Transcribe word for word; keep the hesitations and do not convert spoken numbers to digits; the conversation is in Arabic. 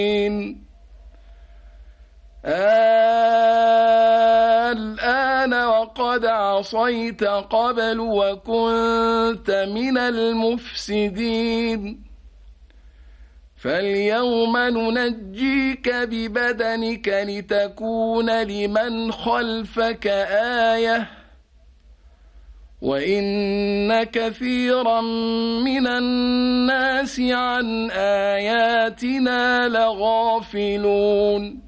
الآن وقد عصيت قبل وكنت من المفسدين فاليوم ننجيك ببدنك لتكون لمن خلفك آية وإن كثيرا من الناس عن آياتنا لغافلون